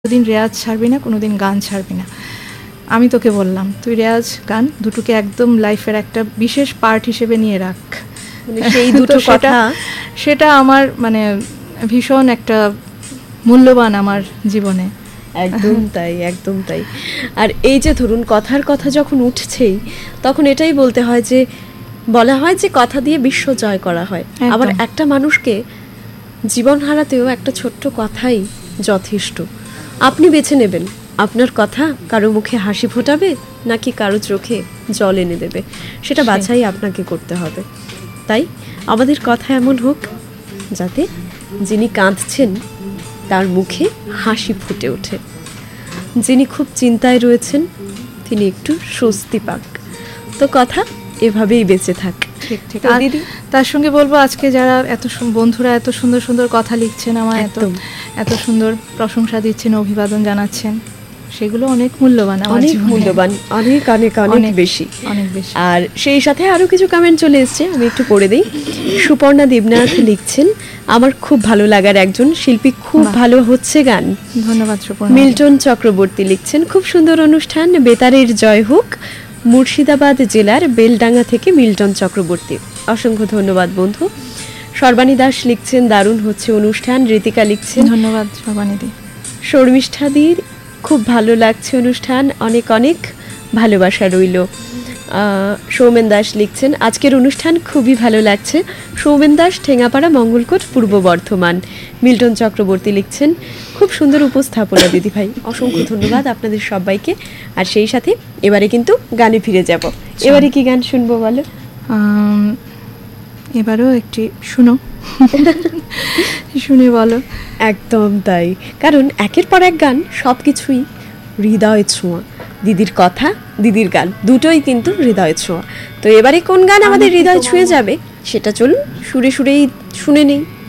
কোনোদিন রেয়াজ ছাড়বি না, কোনোদিন গান ছাড়বি না। আমি তোকে বললাম তুই রেয়াজ গান দুটোকে একদম লাইফের একটা বিশেষ পার্ট হিসেবে নিয়ে রাখ। সেই দুটো কথা সেটা আমার মানে ভীষণ একটা মূল্যবান আমার জীবনে। একদম তাই, একদম তাই। আর এই যে ধরুন কথার কথা যখন উঠছেই, তখন এটাই বলতে হয় যে, বলা হয় যে কথা দিয়ে বিশ্ব জয় করা হয়। আবার একটা মানুষকে জীবন হারাতেও একটা ছোট্ট কথাই যথেষ্ট। আপনি বেছে নেবেন আপনার কথা কারো মুখে হাসি ফোটাবে নাকি কারো চোখে জল এনে দেবে, সেটা বাছাই আপনাকে করতে হবে। তাই আমাদের কথা এমন হোক যাতে যিনি কাঁদছেন তার মুখে হাসি ফুটে ওঠে, যিনি খুব চিন্তায় রয়েছেন তিনি একটু স্বস্তি পাক। তো কথা এভাবেই বেঁচে থাক। ঠিক ঠিক। আর তার সঙ্গে বলবো আজকে যারা এত বন্ধুরা এত সুন্দর সুন্দর কথা লিখছেন, আমার এত সুন্দর প্রশংসা দিচ্ছেন, অভিবাদন জানাচ্ছেন, সেগুলো অনেক মূল্যবান, অনেক মূল্যবান, অনেক অনেক অনেক বেশি, অনেক বেশি। আর সেই সাথে আরও কিছু কমেন্ট চলে এসছে, আমি একটু পড়ে দিই। সুপর্ণা দেবনাথ লিখছেন, আমার খুব ভালো লাগার একজন শিল্পী, খুব ভালো হচ্ছে গান। ধন্যবাদ সুপর্ণা। মিল্টন চক্রবর্তী লিখছেন, খুব সুন্দর অনুষ্ঠান, বেতারের জয় হোক। মুর্শিদাবাদ জেলার বেলডাঙ্গা থেকে মিল্টন চক্রবর্তী, অসংখ্য ধন্যবাদ বন্ধু। সর্বাণী দাস লিখছেন, দারুণ হচ্ছে অনুষ্ঠান। ঋতিকা লিখছেন, ধন্যবাদ সর্বাণীদি। শর্মিষ্ঠাদির খুব ভালো লাগছে অনুষ্ঠান, অনেক অনেক ভালোবাসা রইল। সৌমেন দাস লিখছেন, আজকের অনুষ্ঠান খুবই ভালো লাগছে। সৌমেন দাস, ঠেঙ্গাপাড়া, মঙ্গলকোট, পূর্ব বর্ধমান। মিল্টন চক্রবর্তী লিখছেন, খুব সুন্দর উপস্থাপনা দিদিভাই, অসংখ্য ধন্যবাদ আপনাদের সবাইকে। আর সেই সাথে এবারে কিন্তু গানে ফিরে যাব। এবারে কি গান শুনবো বলো? এবারেও একটি শুনো, শুনে বলো। একদম তাই, কারণ একের পর এক গান সব কিছুই হৃদয় ছোঁয়া। দিদির কথা, দিদির গান, দুটোই কিন্তু হৃদয় ছোঁয়া। তো এবারে কোন গান আমাদের হৃদয় ছুঁয়ে যাবে সেটা চলুন সুরে সুরেই শুনে নেই।